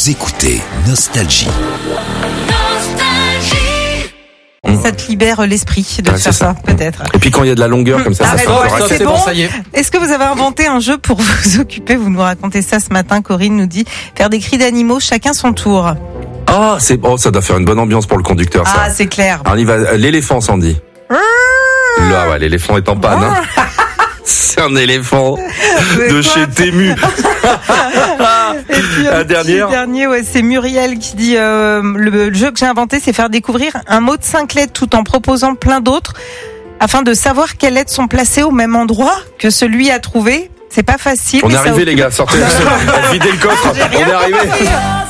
Vous écoutez Nostalgie. Ça te libère l'esprit de faire ça, peut-être. Et puis quand il y a de la longueur comme ça, ça fait un peu c'est bon. ça y est. Est-ce que vous avez inventé un jeu pour vous occuper? Vous nous racontez ça ce matin. Corinne nous dit faire des cris d'animaux, chacun son tour. Ah, ça doit faire une bonne ambiance pour le conducteur, ça. Ah, c'est clair. Alors, il va, l'éléphant, Sandy. Là, ouais, l'éléphant est en panne, hein. C'est un éléphant de chez Temu. Et puis La dernière. dernier, ouais, c'est Muriel qui dit le jeu que j'ai inventé, c'est faire découvrir un mot de 5 lettres tout en proposant plein d'autres afin de savoir quelles lettres sont placées au même endroit que celui à trouver. C'est pas facile. On est mais ça arrivé, les gars, sortez. Videz le coffre. On est arrivé.